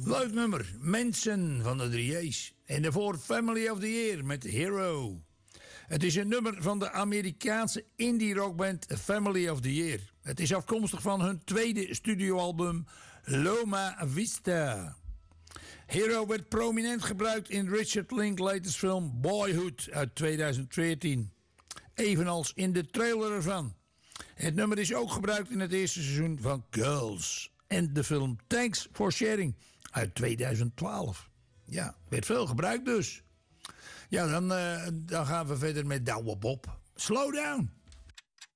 Leuk nummer. Mensen van de 3A's. En daarvoor Family of the Year met Hero. Het is een nummer van de Amerikaanse indie rockband Family of the Year. Het is afkomstig van hun tweede studioalbum Loma Vista. Hero werd prominent gebruikt in Richard Linklater's film Boyhood uit 2014. Evenals in de trailer ervan. Het nummer is ook gebruikt in het eerste seizoen van Girls. En de film Thanks for Sharing uit 2012. Ja, werd veel gebruikt dus. Ja, dan gaan we verder met Douwe Bob. Slow down.